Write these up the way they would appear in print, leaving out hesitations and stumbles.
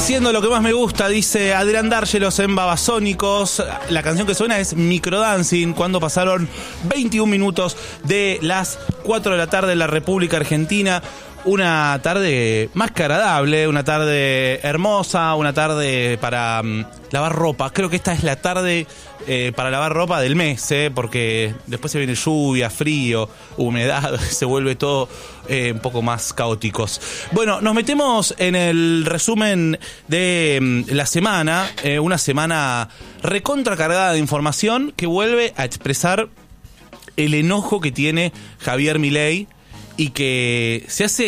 Haciendo lo que más me gusta, dice Adrián Dárgelos en Babasónicos. La canción que suena es Microdancing, cuando pasaron 21 minutos de las 4 de la tarde en la República Argentina. Una tarde más que agradable, una tarde hermosa, una tarde para lavar ropa. Creo que esta es la tarde para lavar ropa del mes, porque después se viene lluvia, frío, humedad, se vuelve todo un poco más caóticos. Bueno, nos metemos en el resumen de la semana, una semana recontra cargada de información que vuelve a expresar el enojo que tiene Javier Milei y que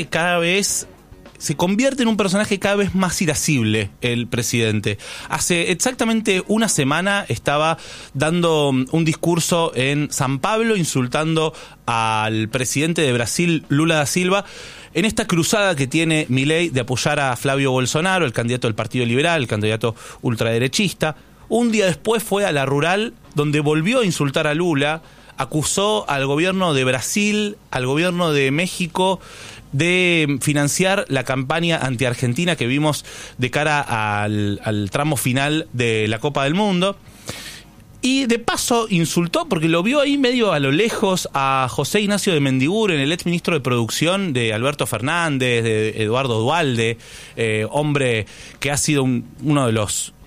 se convierte en un personaje cada vez más irascible, el presidente. Hace exactamente una semana estaba dando un discurso en San Pablo insultando al presidente de Brasil, Lula da Silva, en esta cruzada que tiene Milei de apoyar a Flavio Bolsonaro, el candidato del Partido Liberal, el candidato ultraderechista. Un día después fue a la Rural, donde volvió a insultar a Lula, acusó al gobierno de Brasil, al gobierno de México, de financiar la campaña anti-Argentina que vimos de cara al tramo final de la Copa del Mundo. Y de paso insultó, porque lo vio ahí medio a lo lejos, a José Ignacio de Mendiguren, el ex ministro de Producción de Alberto Fernández, de Eduardo Duhalde, hombre que ha sido uno de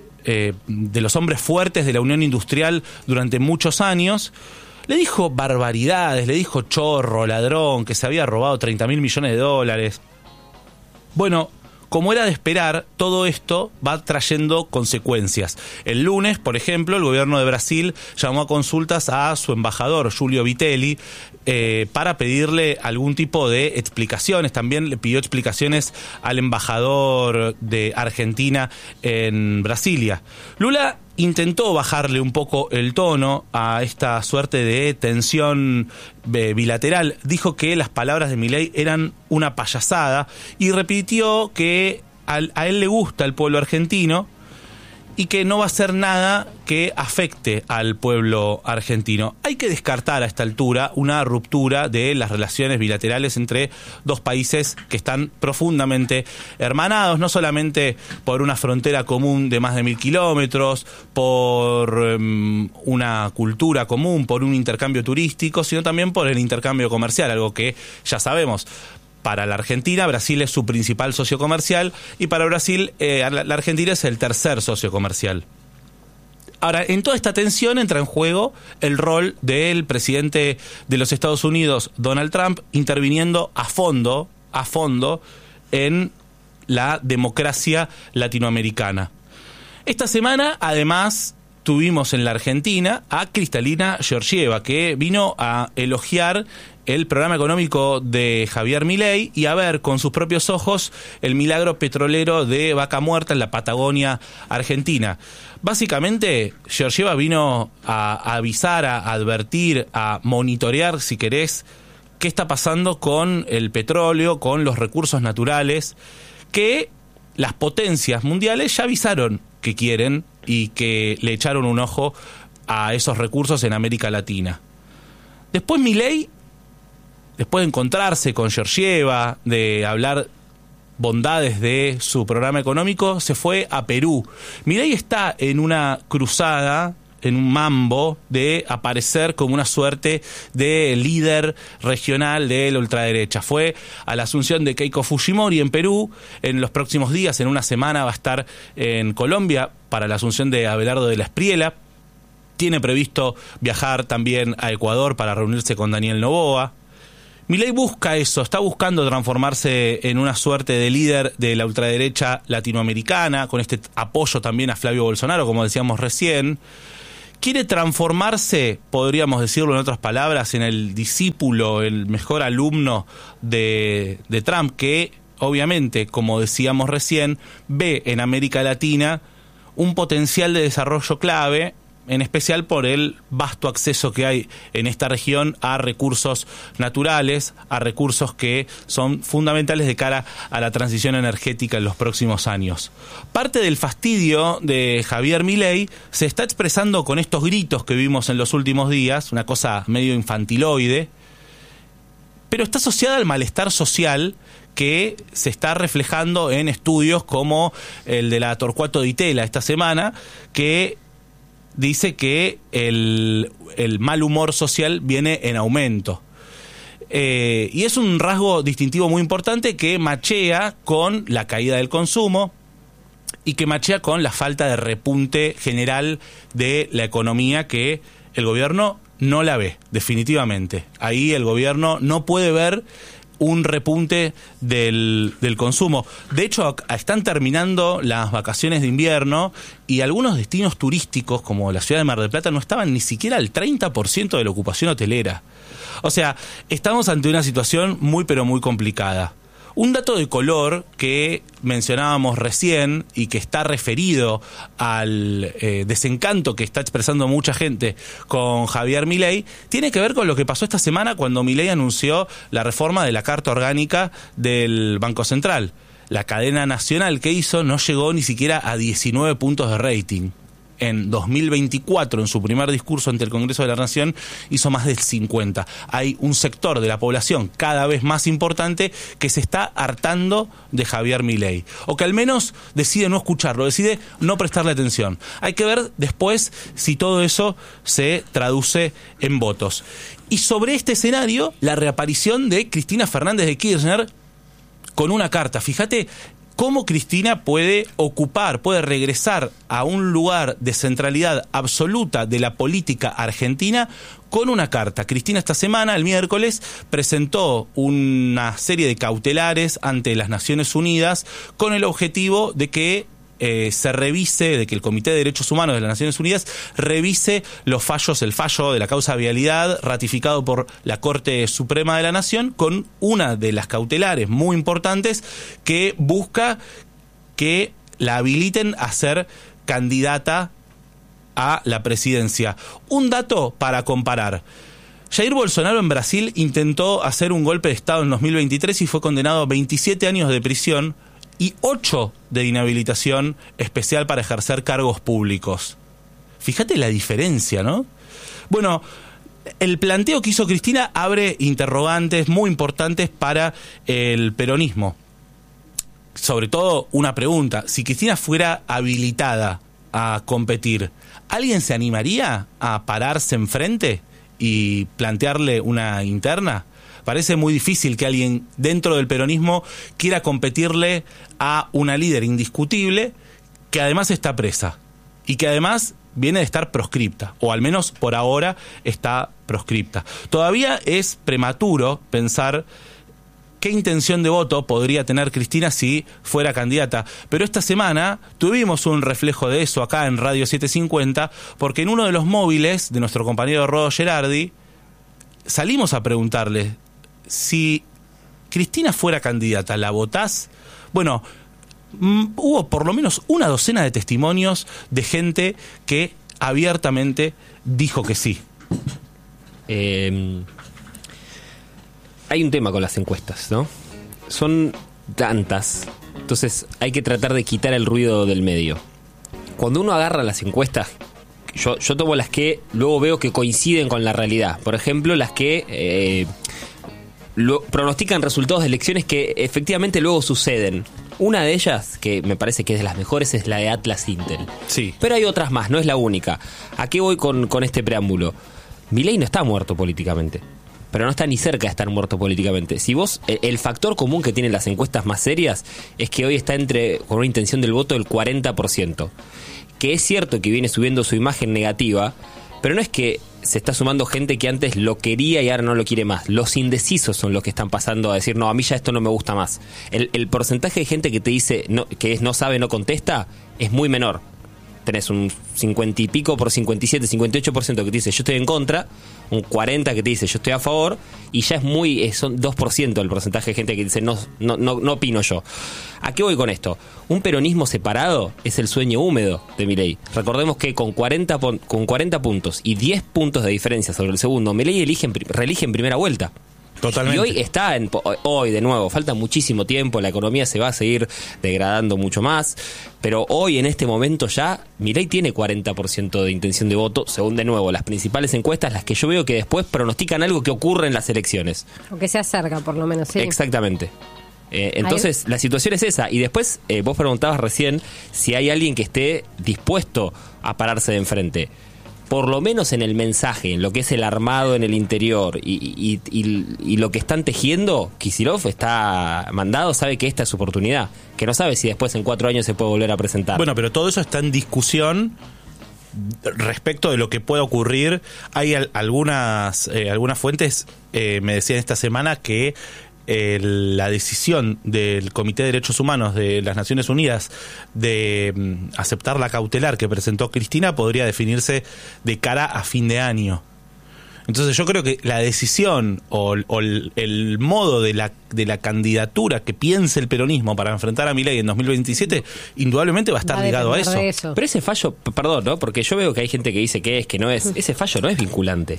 los hombres fuertes de la Unión Industrial durante muchos años. Le dijo barbaridades, le dijo chorro, ladrón, que se había robado 30.000 millones de dólares. Bueno, como era de esperar, todo esto va trayendo consecuencias. El lunes, por ejemplo, el gobierno de Brasil llamó a consultas a su embajador, Julio Vitelli, para pedirle algún tipo de explicaciones. También le pidió explicaciones al embajador de Argentina en Brasilia. Lula intentó bajarle un poco el tono a esta suerte de tensión bilateral. Dijo que las palabras de Milei eran una payasada y repitió que a él le gusta el pueblo argentino y que no va a hacer nada que afecte al pueblo argentino. Hay que descartar a esta altura una ruptura de las relaciones bilaterales entre dos países que están profundamente hermanados, no solamente por una frontera común de más de 1.000 kilómetros, por una cultura común, por un intercambio turístico, sino también por el intercambio comercial, algo que ya sabemos. Para la Argentina, Brasil es su principal socio comercial y para Brasil, la Argentina es el tercer socio comercial. Ahora, en toda esta tensión entra en juego el rol del presidente de los Estados Unidos, Donald Trump, interviniendo a fondo en la democracia latinoamericana. Esta semana, además, tuvimos en la Argentina a Cristalina Georgieva, que vino a elogiar el programa económico de Javier Milei y a ver con sus propios ojos el milagro petrolero de Vaca Muerta en la Patagonia Argentina. Básicamente, Georgieva vino a avisar, a advertir, a monitorear, si querés, qué está pasando con el petróleo, con los recursos naturales, que las potencias mundiales ya avisaron que quieren y que le echaron un ojo a esos recursos en América Latina. Después Milei, después de encontrarse con Georgieva, de hablar bondades de su programa económico, se fue a Perú. Milei está en una cruzada, en un mambo de aparecer como una suerte de líder regional de la ultraderecha. Fue a la asunción de Keiko Fujimori en Perú. En los próximos días, en una semana, va a estar en Colombia para la asunción de Abelardo de la Espriella. Tiene previsto viajar también a Ecuador para reunirse con Daniel Noboa. Milei busca eso, está buscando transformarse en una suerte de líder de la ultraderecha latinoamericana, con este apoyo también a Flavio Bolsonaro, como decíamos recién. Quiere transformarse, podríamos decirlo en otras palabras, en el discípulo, el mejor alumno de Trump, que obviamente, como decíamos recién, ve en América Latina un potencial de desarrollo clave, en especial por el vasto acceso que hay en esta región a recursos naturales, a recursos que son fundamentales de cara a la transición energética en los próximos años. Parte del fastidio de Javier Milei se está expresando con estos gritos que vimos en los últimos días, una cosa medio infantiloide, pero está asociada al malestar social que se está reflejando en estudios como el de la Torcuato Di Tella esta semana, que dice que el mal humor social viene en aumento. Y es un rasgo distintivo muy importante que machea con la caída del consumo y que machea con la falta de repunte general de la economía, que el gobierno no la ve, definitivamente. Ahí el gobierno no puede ver un repunte del consumo. De hecho, están terminando las vacaciones de invierno y algunos destinos turísticos, como la ciudad de Mar del Plata, no estaban ni siquiera al 30% de la ocupación hotelera. O sea, estamos ante una situación muy pero muy complicada. Un dato de color que mencionábamos recién y que está referido al desencanto que está expresando mucha gente con Javier Milei, tiene que ver con lo que pasó esta semana cuando Milei anunció la reforma de la Carta Orgánica del Banco Central. La cadena nacional que hizo no llegó ni siquiera a 19 puntos de rating. En 2024, en su primer discurso ante el Congreso de la Nación, hizo más del 50. Hay un sector de la población cada vez más importante que se está hartando de Javier Milei, o que al menos decide no escucharlo, decide no prestarle atención. Hay que ver después si todo eso se traduce en votos. Y sobre este escenario, la reaparición de Cristina Fernández de Kirchner con una carta. Fíjate cómo Cristina puede regresar a un lugar de centralidad absoluta de la política argentina con una carta. Cristina esta semana, el miércoles, presentó una serie de cautelares ante las Naciones Unidas con el objetivo de que se revise, de que el Comité de Derechos Humanos de las Naciones Unidas revise el fallo de la causa vialidad ratificado por la Corte Suprema de la Nación, con una de las cautelares muy importantes que busca que la habiliten a ser candidata a la presidencia. Un dato para comparar. Jair Bolsonaro en Brasil intentó hacer un golpe de Estado en 2023 y fue condenado a 27 años de prisión y 8 de inhabilitación especial para ejercer cargos públicos. Fíjate la diferencia, ¿no? Bueno, el planteo que hizo Cristina abre interrogantes muy importantes para el peronismo. Sobre todo una pregunta: si Cristina fuera habilitada a competir, ¿alguien se animaría a pararse enfrente y plantearle una interna? Parece muy difícil que alguien dentro del peronismo quiera competirle a una líder indiscutible que además está presa y que además viene de estar proscripta, o al menos por ahora está proscripta. Todavía es prematuro pensar qué intención de voto podría tener Cristina si fuera candidata, pero esta semana tuvimos un reflejo de eso acá en Radio 750, porque en uno de los móviles de nuestro compañero Rodo Gerardi salimos a preguntarle: si Cristina fuera candidata, ¿la votás? Bueno, hubo por lo menos una docena de testimonios de gente que abiertamente dijo que sí. Hay un tema con las encuestas, ¿no? Son tantas, entonces hay que tratar de quitar el ruido del medio. Cuando uno agarra las encuestas, yo tomo las que luego veo que coinciden con la realidad. Por ejemplo, las que pronostican resultados de elecciones que efectivamente luego suceden. Una de ellas, que me parece que es de las mejores, es la de Atlas Intel. Sí. Pero hay otras más, no es la única. ¿A qué voy con este preámbulo? Milei no está muerto políticamente, pero no está ni cerca de estar muerto políticamente. Si vos, el factor común que tienen las encuestas más serias es que hoy está con una intención del voto del 40%. Que es cierto que viene subiendo su imagen negativa, pero no es que se está sumando gente que antes lo quería y ahora no lo quiere más. Los indecisos son los que están pasando a decir: no, a mí ya esto no me gusta más. El porcentaje de gente que te dice que no sabe, no contesta, es muy menor. Tenés un 50 y pico por 57, 58% que te dice yo estoy en contra, un 40% que te dice yo estoy a favor, y ya son 2% el porcentaje de gente que dice no opino yo. ¿A qué voy con esto? Un peronismo separado es el sueño húmedo de Milei. Recordemos que con 40 puntos y 10 puntos de diferencia sobre el segundo, Milei reelige en primera vuelta. Totalmente. Y hoy de nuevo, falta muchísimo tiempo, la economía se va a seguir degradando mucho más, pero hoy en este momento ya Milei tiene 40% de intención de voto, según de nuevo las principales encuestas, las que yo veo que después pronostican algo que ocurre en las elecciones. O que se acerca por lo menos, sí. Exactamente. Entonces, la situación es esa. Y después, vos preguntabas recién si hay alguien que esté dispuesto a pararse de enfrente. Por lo menos en el mensaje, en lo que es el armado en el interior y lo que están tejiendo, Kicillof está mandado, sabe que esta es su oportunidad, que no sabe si después en 4 años se puede volver a presentar. Bueno, pero todo eso está en discusión respecto de lo que pueda ocurrir. Hay algunas fuentes me decían esta semana que la decisión del Comité de Derechos Humanos de las Naciones Unidas de aceptar la cautelar que presentó Cristina podría definirse de cara a fin de año. Entonces yo creo que la decisión o el modo de la candidatura que piense el peronismo para enfrentar a Milei en 2027 indudablemente va a estar ligado a eso. Pero ese fallo, perdón, ¿no? Porque yo veo que hay gente que dice que no es. Ese fallo no es vinculante.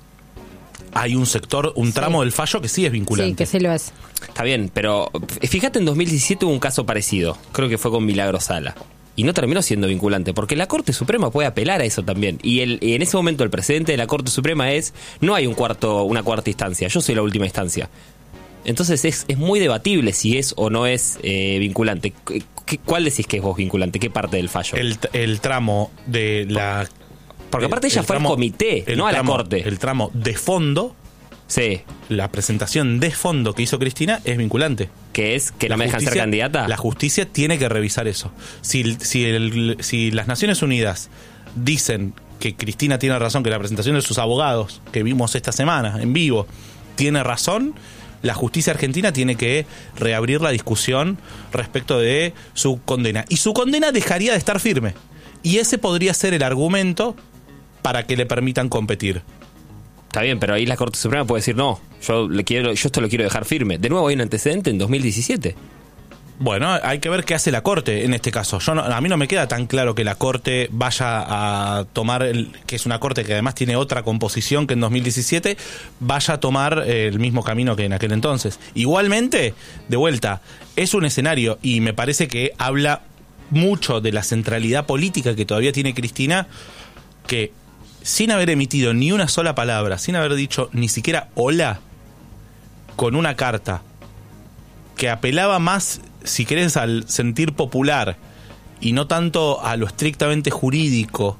Hay un sector, un tramo del fallo que sí es vinculante. Sí, que sí lo es. Está bien, pero fíjate, en 2017 hubo un caso parecido. Creo que fue con Milagro Sala. Y no terminó siendo vinculante, porque la Corte Suprema puede apelar a eso también. Y en ese momento el presidente de la Corte Suprema no hay una cuarta instancia, yo soy la última instancia. Entonces es muy debatible si es o no es vinculante. ¿Cuál decís que es vos vinculante? ¿Qué parte del fallo? El tramo de la... Porque aparte ella fue al comité, no a la Corte. El tramo de fondo, sí, la presentación de fondo que hizo Cristina es vinculante. ¿Que es que no me dejan ser candidata? La justicia tiene que revisar eso. Si las Naciones Unidas dicen que Cristina tiene razón, que la presentación de sus abogados, que vimos esta semana en vivo, tiene razón, la justicia argentina tiene que reabrir la discusión respecto de su condena. Y su condena dejaría de estar firme. Y ese podría ser el argumento para que le permitan competir. Está bien, pero ahí la Corte Suprema puede decir no, yo esto lo quiero dejar firme. De nuevo hay un antecedente en 2017. Bueno, hay que ver qué hace la Corte en este caso. A mí no me queda tan claro que la Corte vaya a tomar, que es una Corte que además tiene otra composición que en 2017, vaya a tomar el mismo camino que en aquel entonces. Igualmente, de vuelta, es un escenario y me parece que habla mucho de la centralidad política que todavía tiene Cristina, que sin haber emitido ni una sola palabra, sin haber dicho ni siquiera hola, con una carta que apelaba más, si querés, al sentir popular y no tanto a lo estrictamente jurídico,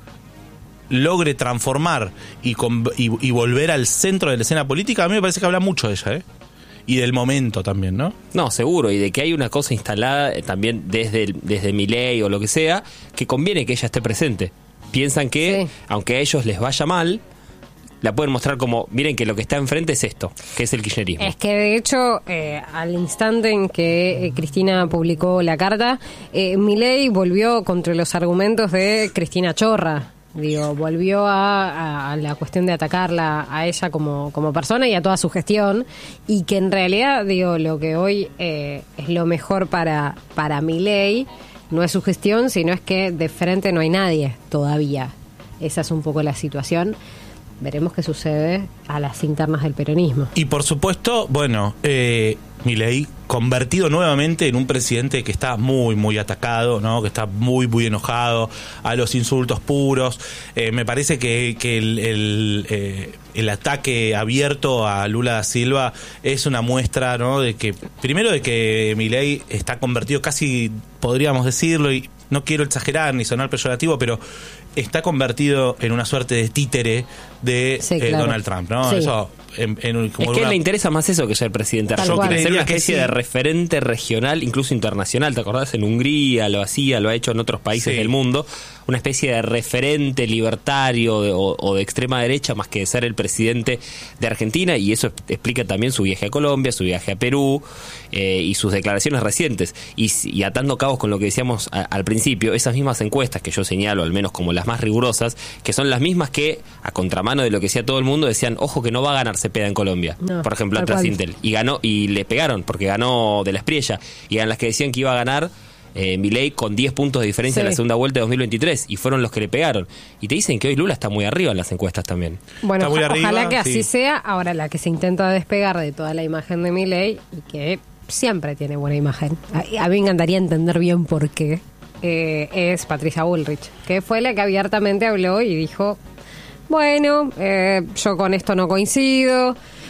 logre transformar y volver al centro de la escena política. A mí me parece que habla mucho de ella, y del momento también, ¿no? No, seguro, y de que hay una cosa instalada también desde Milei o lo que sea, que conviene que ella esté presente. Piensan que, sí, aunque a ellos les vaya mal, la pueden mostrar como, miren que lo que está enfrente es esto, que es el kirchnerismo. Es que de hecho, al instante en que Cristina publicó la carta, Milei volvió contra los argumentos de Cristina Chorra. Digo, volvió a la cuestión de atacarla a ella como persona y a toda su gestión, y que en realidad, digo, lo que hoy es lo mejor para Milei no es su gestión, sino es que de frente no hay nadie todavía. Esa es un poco la situación. Veremos qué sucede a las internas del peronismo. Y por supuesto, bueno, Milei convertido nuevamente en un presidente que está muy, muy atacado, ¿no? Que está muy, muy enojado, a los insultos puros. Me parece que el ataque abierto a Lula da Silva es una muestra, ¿no? De que, primero, de que Milei está convertido, casi podríamos decirlo, y no quiero exagerar ni sonar peyorativo, pero está convertido en una suerte de títere de Donald Trump, ¿no? Sí. Eso es que le interesa más eso que ser presidente. Ser una especie de referente regional, incluso internacional. ¿Te acordás? En Hungría lo hacía, lo ha hecho en otros países del mundo. Una especie de referente libertario o de extrema derecha, más que de ser el presidente de Argentina. Y eso explica también su viaje a Colombia, su viaje a Perú y sus declaraciones recientes. Y atando cabos con lo que decíamos al principio, esas mismas encuestas que yo señalo, al menos como las más rigurosas, que son las mismas que, a contramano de lo que decía todo el mundo, decían, ojo que no va a ganar Cepeda en Colombia, no, por ejemplo, atrás Intel, y ganó, y le pegaron porque ganó de la Espriella, y eran las que decían que iba a ganar Milei con 10 puntos de diferencia en la segunda vuelta de 2023, y fueron los que le pegaron. Y te dicen que hoy Lula está muy arriba en las encuestas también. Bueno, ojalá que así sea. Ahora, la que se intenta despegar de toda la imagen de Milei, y que siempre tiene buena imagen, a mí me encantaría entender bien por qué, es Patricia Bullrich, que fue la que abiertamente habló y dijo, bueno, yo con esto no coincido,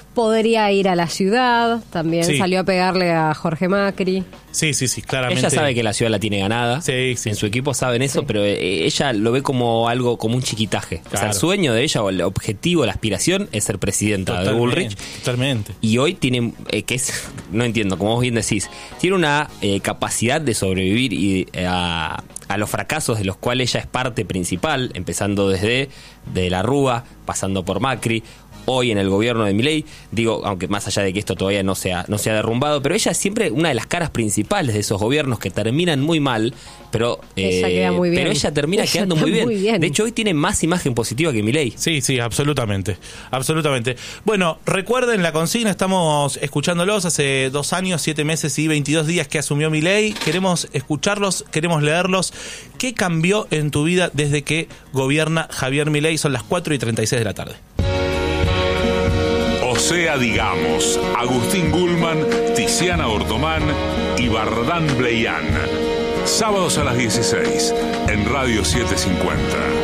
podría ir a la ciudad, también salió a pegarle a Jorge Macri. Sí, claramente. Ella sabe que la ciudad la tiene ganada. Sí. En su equipo saben eso, pero ella lo ve como algo, como un chiquitaje. Claro. O sea, el sueño de ella o el objetivo, la aspiración es ser presidenta de Bullrich. Totalmente. Y hoy tiene, no entiendo, como vos bien decís, tiene una capacidad de sobrevivir a los fracasos de los cuales ella es parte principal, empezando desde de la Rúa, pasando por Macri, hoy en el gobierno de Milei, digo, aunque más allá de que esto todavía no se ha derrumbado, pero ella es siempre una de las caras principales de esos gobiernos que terminan muy mal, pero ella queda muy bien. Pero ella termina quedando muy bien. De hecho, hoy tiene más imagen positiva que Milei. Sí, absolutamente. Bueno, recuerden la consigna, estamos escuchándolos hace 2 años, 7 meses y 22 días que asumió Milei. Queremos escucharlos, queremos leerlos. ¿Qué cambió en tu vida desde que gobierna Javier Milei? Son las 4:36 de la tarde. O sea, digamos, Agustín Gulman, Tiziana Ortomán y Bardán Bleian. Sábados a las 16 en Radio 750.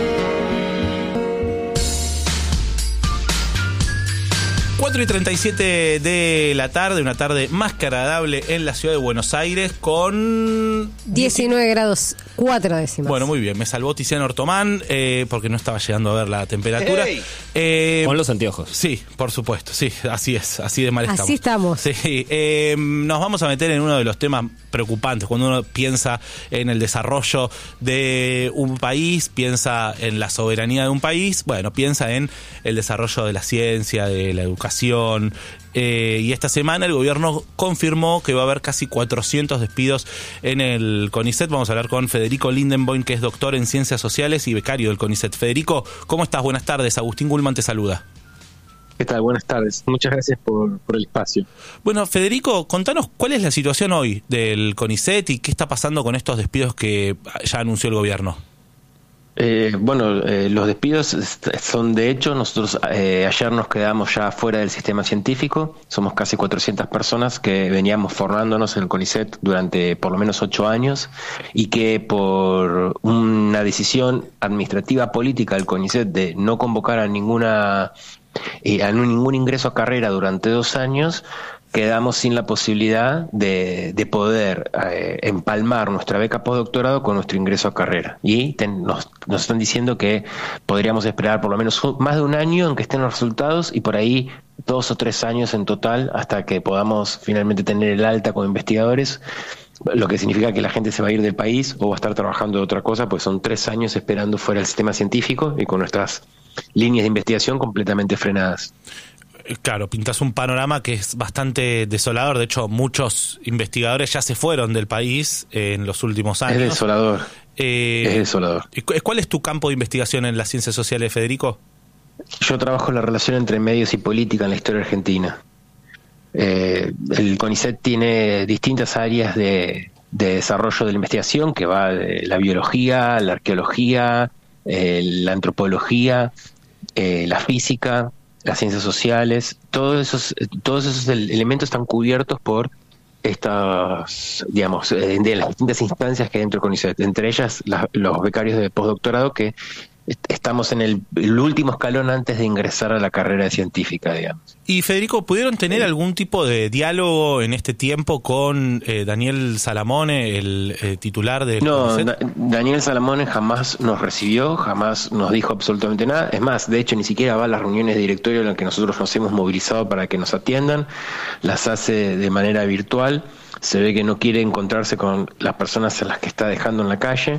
Cuatro y 37 de la tarde, una tarde más que agradable en la ciudad de Buenos Aires con 19 grados 4 décimas. Bueno, muy bien, me salvó Tiziano Ortomán porque no estaba llegando a ver la temperatura. Con los anteojos. Sí, por supuesto, sí, así es, así de mal estamos. Así estamos. Sí, nos vamos a meter en uno de los temas preocupantes cuando uno piensa en el desarrollo de un país, piensa en la soberanía de un país, bueno, piensa en el desarrollo de la ciencia, de la educación. Y esta semana el gobierno confirmó que va a haber casi 400 despidos en el CONICET. Vamos a hablar con Federico Lindenboim, que es doctor en Ciencias Sociales y becario del CONICET. Federico, ¿cómo estás? Buenas tardes. Agustín Gulman te saluda. ¿Qué tal? Buenas tardes. Muchas gracias por el espacio. Bueno, Federico, contanos cuál es la situación hoy del CONICET y qué está pasando con estos despidos que ya anunció el gobierno. Los despidos son de hecho, nosotros ayer nos quedamos ya fuera del sistema científico, somos casi 400 personas que veníamos formándonos en el CONICET durante por lo menos 8 años y que por una decisión administrativa política del CONICET de no convocar a ningún ingreso a carrera durante 2 años, quedamos sin la posibilidad de poder empalmar nuestra beca postdoctorado con nuestro ingreso a carrera. Y nos están diciendo que podríamos esperar por lo menos más de 1 año en que estén los resultados y por ahí 2 o 3 años en total hasta que podamos finalmente tener el alta como investigadores, lo que significa que la gente se va a ir del país o va a estar trabajando de otra cosa, pues son 3 años esperando fuera del sistema científico y con nuestras líneas de investigación completamente frenadas. Claro, pintas un panorama que es bastante desolador. De hecho, muchos investigadores ya se fueron del país en los últimos años. Es desolador. Es desolador. ¿Cuál es tu campo de investigación en las ciencias sociales, Federico? Yo trabajo en la relación entre medios y política en la historia argentina. El CONICET tiene distintas áreas de desarrollo de la investigación, que va de la biología, la arqueología, la antropología, la física, las ciencias sociales. Todos esos elementos están cubiertos por estas, digamos, de las distintas instancias que hay dentro del CONICET, entre ellas los becarios de postdoctorado, que estamos en el último escalón antes de ingresar a la carrera científica, digamos. Y Federico, ¿pudieron tener algún tipo de diálogo en este tiempo con Daniel Salamone, el titular del CONICET? Daniel Salamone jamás nos recibió, jamás nos dijo absolutamente nada. Es más, de hecho, ni siquiera va a las reuniones de directorio en las que nosotros nos hemos movilizado para que nos atiendan. Las hace de manera virtual. Se ve que no quiere encontrarse con las personas a las que está dejando en la calle.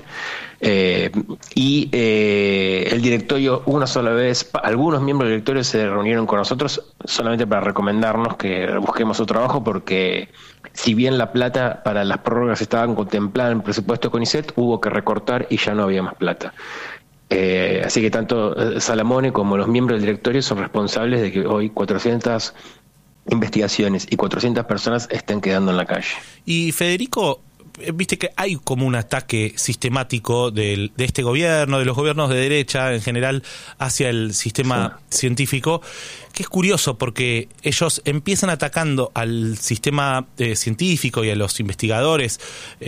El directorio, una sola vez, algunos miembros del directorio se reunieron con nosotros solamente para recomendarnos que busquemos otro trabajo, porque si bien la plata para las prórrogas estaban contempladas en el presupuesto de CONICET, hubo que recortar y ya no había más plata. Así que tanto Salamone como los miembros del directorio son responsables de que hoy 400 investigaciones y 400 personas estén quedando en la calle. Y Federico, viste que hay como un ataque sistemático de este gobierno, de los gobiernos de derecha en general, hacia el sistema científico, que es curioso porque ellos empiezan atacando al sistema científico y a los investigadores,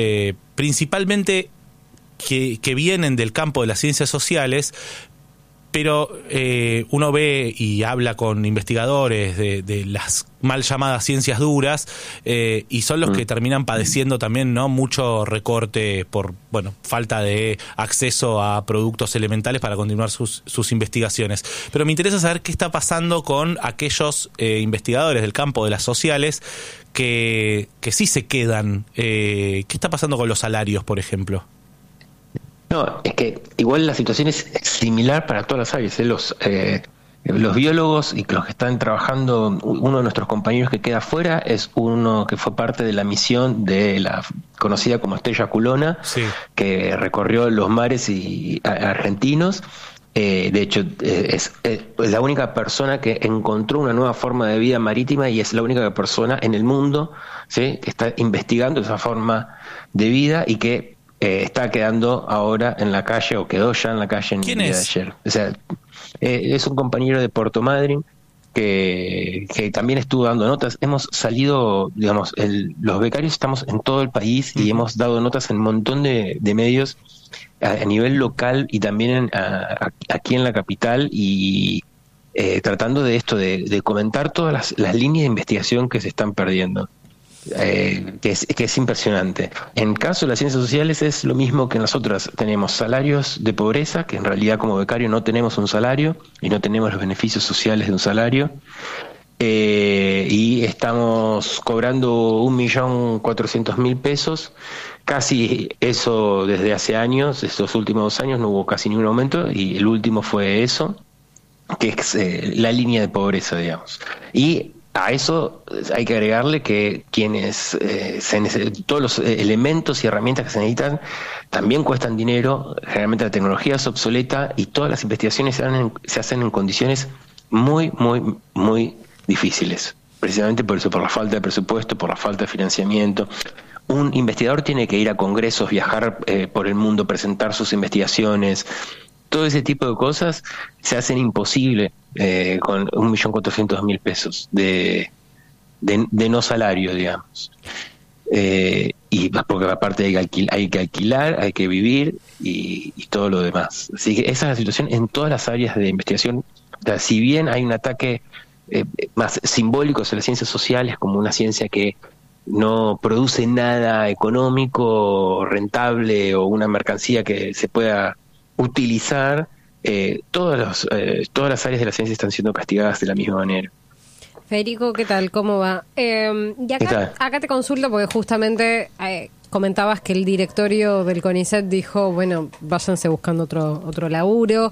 principalmente que vienen del campo de las ciencias sociales, pero uno ve y habla con investigadores de las mal llamadas ciencias duras, y son los que terminan padeciendo también, ¿no?, mucho recorte por, bueno, falta de acceso a productos elementales para continuar sus investigaciones. Pero me interesa saber qué está pasando con aquellos investigadores del campo de las sociales que sí se quedan. ¿Qué está pasando con los salarios, por ejemplo? No, es que igual la situación es similar para todas las áreas. Los biólogos y los que están trabajando, uno de nuestros compañeros que queda afuera es uno que fue parte de la misión de la conocida como Estrella Culona, sí, que recorrió los mares argentinos. De hecho, es la única persona que encontró una nueva forma de vida marítima y es la única persona en el mundo, ¿sí?, que está investigando esa forma de vida y que está quedando ahora en la calle, o quedó ya en la calle en el día de ayer. O sea, es un compañero de Puerto Madryn que también estuvo dando notas. Hemos salido, digamos, los becarios estamos en todo el país y hemos dado notas en un montón de medios a nivel local y también aquí en la capital, y tratando de esto, de comentar todas las líneas de investigación que se están perdiendo. Que es impresionante. En caso de las ciencias sociales es lo mismo que en las otras. Tenemos salarios de pobreza, que en realidad como becario no tenemos un salario y no tenemos los beneficios sociales de un salario, y estamos cobrando 1.400.000 pesos, casi eso desde hace años. Estos últimos 2 años no hubo casi ningún aumento y el último fue eso, que es la línea de pobreza, digamos. Y a eso hay que agregarle que todos los elementos y herramientas que se necesitan también cuestan dinero. Generalmente la tecnología es obsoleta y todas las investigaciones se hacen en condiciones muy, muy, muy difíciles. Precisamente por eso, por la falta de presupuesto, por la falta de financiamiento. Un investigador tiene que ir a congresos, viajar por el mundo, presentar sus investigaciones. Todo ese tipo de cosas se hacen imposible con 1.400.000 pesos de no salario, digamos. Y porque aparte hay que alquilar, hay que vivir y todo lo demás. Así que esa es la situación en todas las áreas de investigación. O sea, si bien hay un ataque más simbólico hacia las ciencias sociales como una ciencia que no produce nada económico, rentable, o una mercancía que se pueda utilizar, todas las áreas de la ciencia están siendo castigadas de la misma manera. Federico, ¿qué tal? ¿Cómo va? Y acá te consulto porque justamente comentabas que el directorio del CONICET dijo, bueno, váyanse buscando otro laburo,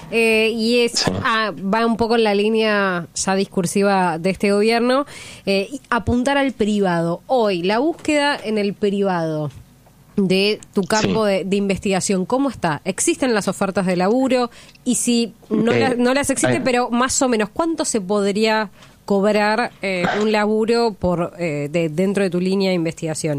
y sí, va un poco en la línea ya discursiva de este gobierno, apuntar al privado. Hoy, la búsqueda en el privado de tu campo, sí, de investigación, ¿cómo está? ¿Existen las ofertas de laburo? Y si no las existen, pero más o menos, ¿cuánto se podría cobrar un laburo dentro de tu línea de investigación?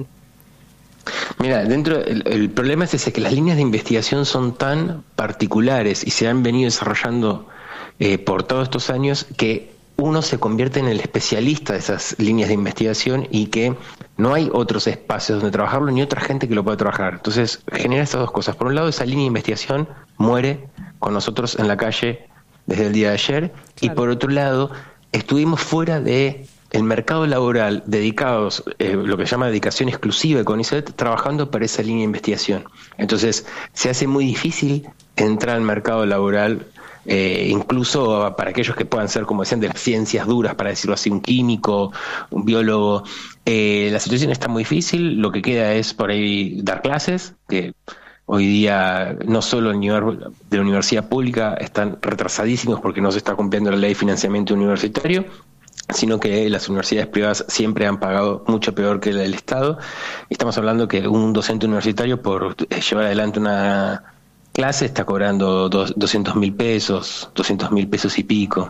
Mira, el problema es ese, que las líneas de investigación son tan particulares y se han venido desarrollando por todos estos años que uno se convierte en el especialista de esas líneas de investigación y que no hay otros espacios donde trabajarlo ni otra gente que lo pueda trabajar. Entonces genera estas dos cosas. Por un lado, esa línea de investigación muere con nosotros en la calle desde el día de ayer, claro, y por otro lado, estuvimos fuera de el mercado laboral, dedicados, lo que se llama dedicación exclusiva de CONICET, trabajando para esa línea de investigación. Entonces se hace muy difícil entrar al mercado laboral, incluso para aquellos que puedan ser, como decían, de las ciencias duras, para decirlo así, un químico, un biólogo. La situación está muy difícil. Lo que queda es por ahí dar clases, que hoy día no solo el nivel de la universidad pública están retrasadísimos porque no se está cumpliendo la ley de financiamiento universitario, sino que las universidades privadas siempre han pagado mucho peor que la del Estado. Estamos hablando que un docente universitario por llevar adelante una clase está cobrando 200.000 pesos, 200.000 pesos y pico,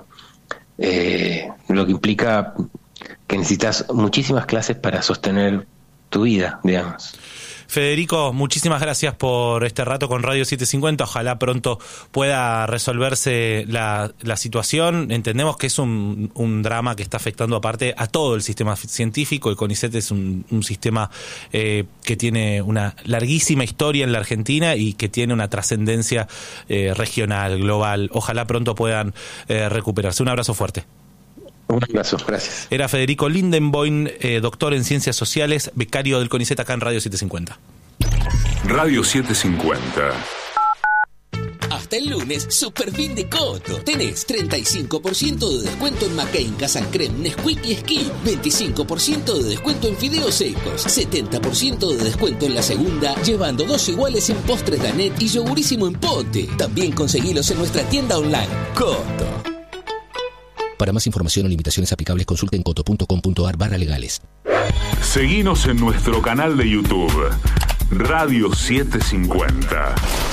lo que implica que necesitas muchísimas clases para sostener tu vida, digamos. Federico, muchísimas gracias por este rato con Radio 750. Ojalá pronto pueda resolverse la situación. Entendemos que es un drama que está afectando aparte a todo el sistema científico. El CONICET es un sistema que tiene una larguísima historia en la Argentina y que tiene una trascendencia regional, global. Ojalá pronto puedan recuperarse. Un abrazo fuerte. Un abrazo, gracias. Era Federico Lindenboim, doctor en Ciencias Sociales, becario del CONICET acá en Radio 750. Radio 750. Hasta el lunes, super fin de Coto. Tenés 35% de descuento en McCain, Casan Creme, Nesquik y Skin. 25% de descuento en fideos secos. 70% de descuento en la segunda, llevando 2 iguales en postres Danet y yogurísimo en pote. También conseguilos en nuestra tienda online. Coto. Para más información o limitaciones aplicables, consulten coto.com.ar/legales. Seguinos en nuestro canal de YouTube, Radio 750.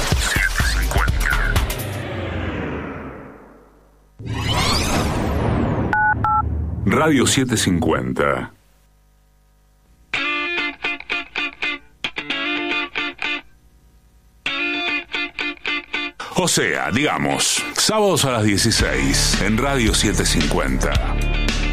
Radio 750. O sea, digamos, sábados a las 16 en Radio 750.